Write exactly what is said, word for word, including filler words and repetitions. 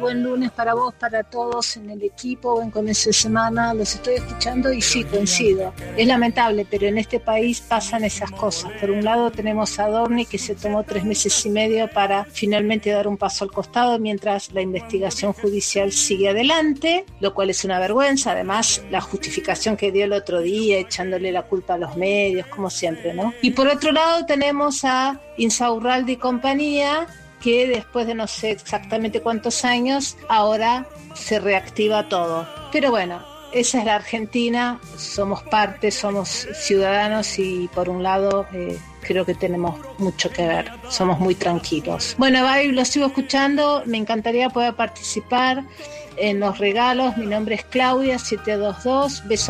Buen lunes para vos, para todos en el equipo, buen comienzo de semana, los estoy escuchando y sí, coincido. Es lamentable, pero en este país pasan esas cosas. Por un lado tenemos a Dorni, que se tomó tres meses y medio para finalmente dar un paso al costado mientras la investigación judicial sigue adelante, lo cual es una vergüenza. Además, la justificación que dio el otro día, echándole la culpa a los medios, como siempre, ¿no? Y por otro lado tenemos a Insaurralde y compañía, que después de no sé exactamente cuántos años, ahora se reactiva todo. Pero bueno, esa es la Argentina, somos parte, somos ciudadanos y por un lado eh, creo que tenemos mucho que ver, somos muy tranquilos. Bueno, bye, lo sigo escuchando, me encantaría poder participar en los regalos. Mi nombre es Claudia siete dos dos, besos